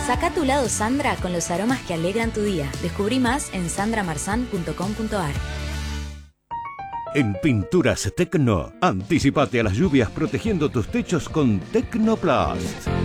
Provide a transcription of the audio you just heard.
Saca tu lado Sandra con los aromas que alegran tu día. Descubrí más en sandramarzan.com.ar. En Pinturas Tecno, anticipate a las lluvias protegiendo tus techos con Tecnoplast.